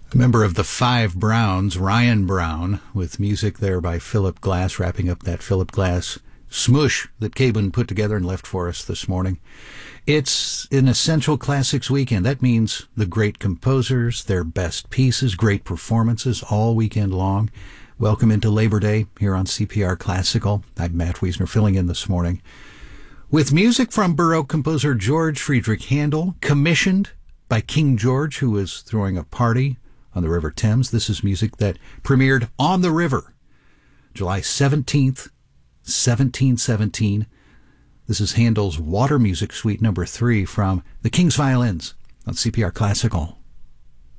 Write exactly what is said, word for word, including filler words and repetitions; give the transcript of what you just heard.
A member of the Five Browns, Ryan Brown, with music there by Philip Glass, wrapping up that Philip Glass smush that Cabin put together and left for us this morning. It's an Essential Classics weekend. That means the great composers, their best pieces, great performances all weekend long. Welcome into Labor Day here on C P R Classical. I'm Matt Wiesner filling in this morning with music from Baroque composer George Friedrich Handel, commissioned by King George, who was throwing a party on the River Thames. This is music that premiered on the river July seventeenth, seventeen seventeen. This is Handel's Water Music Suite number three from the King's Violins on C P R Classical.